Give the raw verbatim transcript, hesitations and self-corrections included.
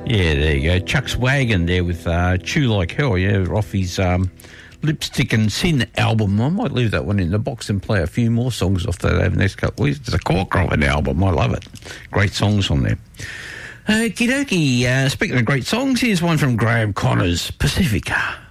Yeah, there you go. Chuck's Wagon there with uh, Chew Like Hell, yeah, off his um, Lipstick and Sin album. I might leave that one in the box and play a few more songs off that over the next couple of weeks. It's a corker of an album. I love it. Great songs on there. Okie dokie. Uh, speaking of great songs, here's one from Graham Connors, Pacifica.